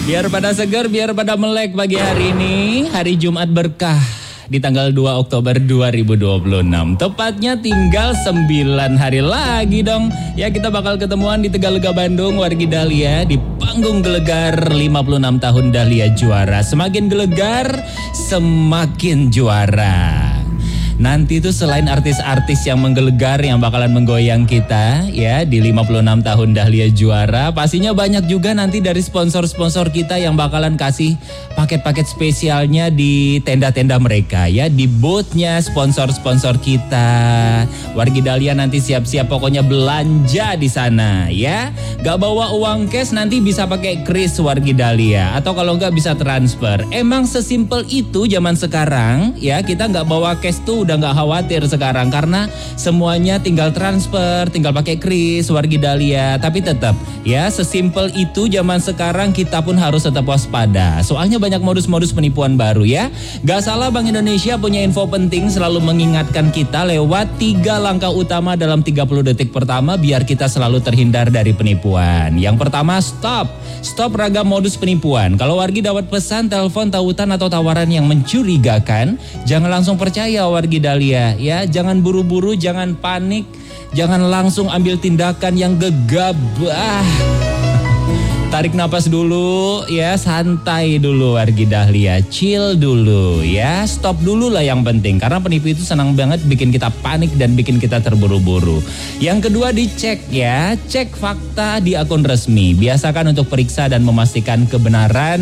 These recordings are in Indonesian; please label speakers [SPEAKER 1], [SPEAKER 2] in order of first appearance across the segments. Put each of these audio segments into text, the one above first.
[SPEAKER 1] Biar pada segar, biar pada melek pagi hari ini, hari Jumat berkah di tanggal 2 Oktober 2026. Tepatnya tinggal 9 hari lagi dong. Ya, kita bakal ketemuan di Tegalega Bandung, Wargi Dahlia di panggung gelegar 56 tahun Dahlia Juara. Semakin gelegar, semakin juara. Nanti itu selain artis-artis yang menggelegar yang bakalan menggoyang kita ya di 56 tahun Dahlia Juara, pastinya banyak juga nanti dari sponsor-sponsor kita yang bakalan kasih paket-paket spesialnya di tenda-tenda mereka ya, di boothnya sponsor-sponsor kita. Wargi Dahlia nanti siap-siap pokoknya belanja di sana ya. Gak bawa uang cash nanti bisa pakai kris Wargi Dahlia, atau kalau nggak bisa transfer. Emang sesimpel itu zaman sekarang ya, kita nggak bawa cash tuh udah nggak khawatir sekarang karena semuanya tinggal transfer, tinggal pakai kris Wargi Dahlia. Tapi tetap ya, sesimpel itu zaman sekarang kita pun harus tetap waspada. Soalnya banyak modus-modus penipuan baru ya. Gak salah, Bank Indonesia punya info penting selalu mengingatkan kita lewat 3 langkah utama dalam 30 detik pertama biar kita selalu terhindar dari penipuan. Yang pertama, stop ragam modus penipuan. Kalau Wargi dapat pesan, telepon, tautan atau tawaran yang mencurigakan, jangan langsung percaya Wargi Dahlia ya, jangan buru-buru, jangan panik, jangan langsung ambil tindakan yang gegabah. Tarik napas dulu ya, santai dulu Wargi Dahlia, chill dulu ya, stop dulu lah yang penting, karena penipu itu senang banget bikin kita panik dan bikin kita terburu-buru. Yang kedua, dicek ya, cek fakta di akun resmi. Biasakan untuk periksa dan memastikan kebenaran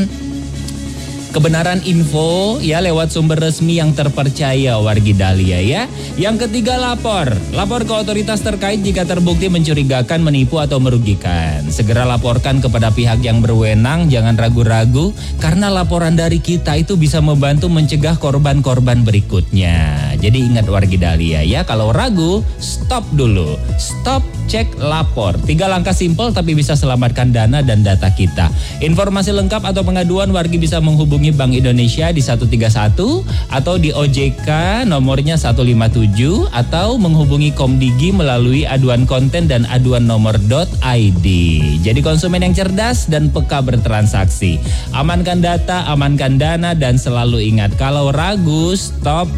[SPEAKER 1] info ya lewat sumber resmi yang terpercaya Wargi Dahlia ya. Yang ketiga, lapor ke otoritas terkait jika terbukti mencurigakan, menipu atau merugikan. Segera laporkan kepada pihak yang berwenang, jangan ragu-ragu karena laporan dari kita itu bisa membantu mencegah korban-korban berikutnya. Jadi ingat Wargi Dahlia ya, kalau ragu stop dulu, stop, cek, lapor. 3 langkah simpel tapi bisa selamatkan dana dan data kita. Informasi lengkap atau pengaduan Wargi bisa menghubungi Bank Indonesia di 131 atau di OJK nomornya 157 atau menghubungi Komdigi melalui aduan konten dan aduan nomor.id. Jadi konsumen yang cerdas dan peka bertransaksi. Amankan data, amankan dana, dan selalu ingat kalau ragu stop